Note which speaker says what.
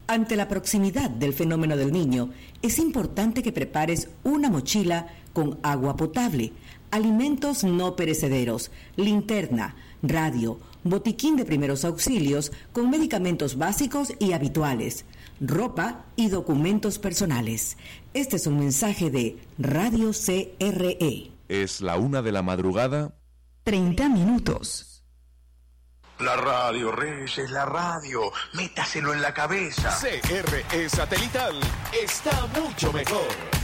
Speaker 1: Ante la proximidad del fenómeno del Niño, es importante que prepares una mochila con agua potable, alimentos no perecederos, linterna, radio, botiquín de primeros auxilios con medicamentos básicos y habituales, ropa y documentos personales. Este es un mensaje de Radio CRE.
Speaker 2: Es la 1:00 a.m.
Speaker 1: 30 minutos.
Speaker 3: La radio, Reyes, la radio. Métaselo en la cabeza.
Speaker 4: CRE Satelital está mucho mejor.